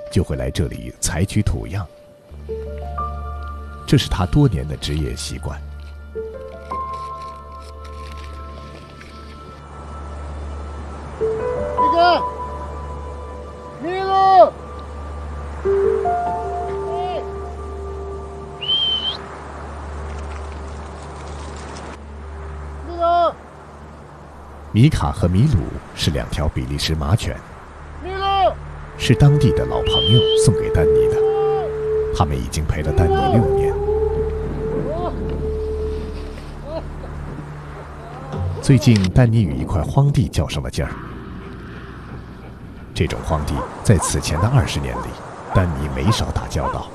就会来这里采取土样，这是他多年的职业习惯。 那个，米露，那个， 米卡和米鲁是2条比利时马犬， 米露， 是当地的老朋友送给丹尼的，他们已经陪了丹尼6年。最近，丹尼与一块荒地较上了劲儿。这种荒地在此前的20年里，丹尼没少打交道。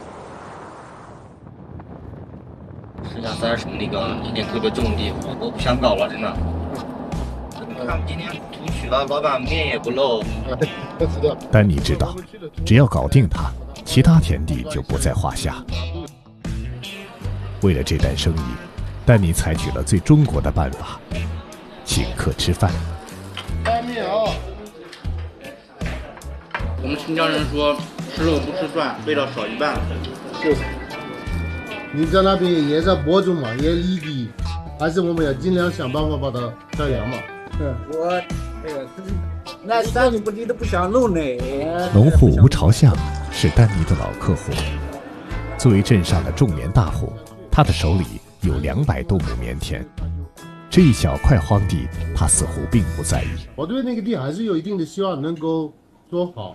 10下30公里高，一点特别重地，我不想搞了，真的。看今天图取了，老板面也不露。 丹尼知道，只要搞定它，其他田地就不在话下。为了这单生意，丹尼采取了最中国的办法，请客吃饭。 拌面啊！ 我们新疆人说，吃肉不吃蒜，味道少一半。 是。你在那边也在播种嘛，也异地，还是我们要尽量想办法把它改良嘛。 我那山里你都不想弄呢。 农户吴朝相是丹尼的老客户，作为镇上的种棉大户，他的手里有200多亩棉田。这一小块荒地，他似乎并不在意。 我对那个地还是有一定的希望能够做好。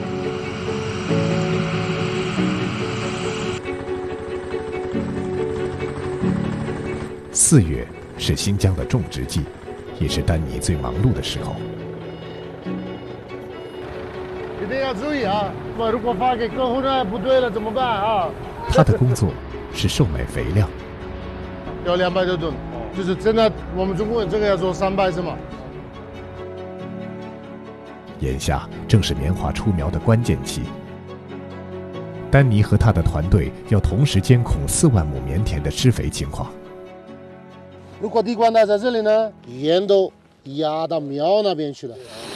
4月是新疆的种植季，也是丹尼最忙碌的时候。 一定要注意啊！如果发给客户呢不对了怎么办啊？ 他的工作是售卖肥料， 要200多吨，就是真的，我们中国人这个要做300是吗？ 眼下正是棉花出苗的关键期，丹尼和他的团队要同时监控4万亩棉田的施肥情况。 如果地瓜呢在这里呢，盐都压到苗那边去了。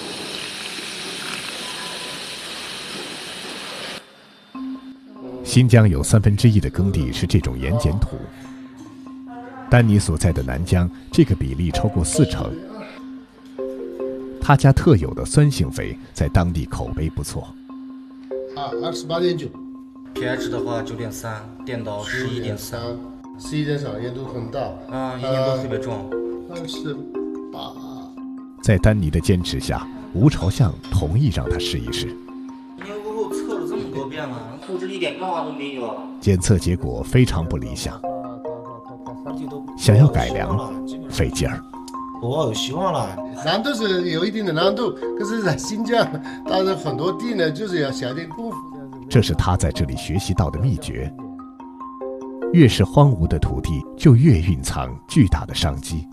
新疆有1/3的耕地是这种盐碱土，丹尼所在的南疆这个比例超过40%。他家特有的酸性肥在当地口碑不错。 28.9 pH 的话9.3，电导11.3。 11.3，盐度很大啊，盐度特别重。 28。 在丹尼的坚持下，吴朝相同意让他试一试。 今天过后测了这么多遍了，控制一点变化都没有。 检测结果非常不理想，想要改良费劲儿。 有希望了。 难度是有一定的难度，可是在新疆，但是很多地呢，就是要下点功夫。 这是他在这里学习到的秘诀。越是荒芜的土地，就越蕴藏巨大的商机。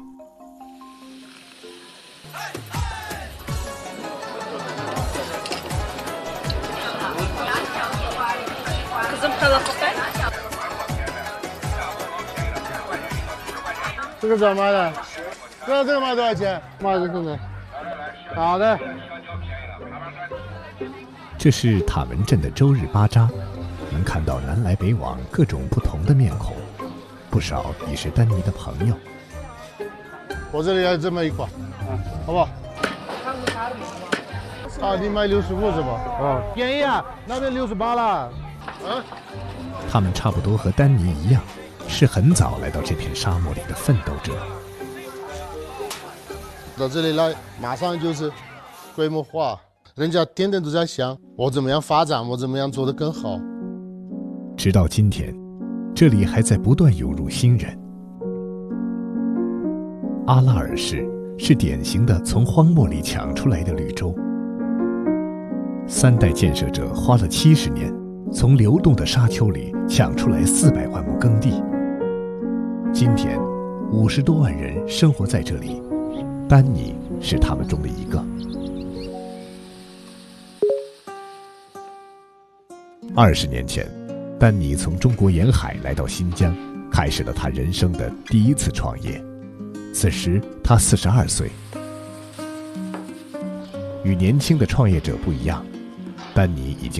这个怎么卖的？这个卖多少钱？卖的现在。好的。 这是塔门镇的周日巴扎，能看到南来北往各种不同的面孔，不少已是丹尼的朋友。 我这里要这么一款，好不好？啊，你卖65是吧？哦，便宜啊，那边68了。啊？ 他们差不多和丹尼一样，是很早来到这片沙漠里的奋斗者。 到这里来，马上就是规模化，人家天天都在想我怎么样发展，我怎么样做得更好。 直到今天，这里还在不断涌入新人。阿拉尔市是典型的从荒漠里抢出来的绿洲。3代建设者花了70年，从流动的沙丘里抢出来400万亩耕地。今天，50多万人生活在这里，丹尼是他们中的一个。20年前，丹尼从中国沿海来到新疆，开始了他人生的第一次创业。此时他42岁。与年轻的创业者不一样，丹尼已经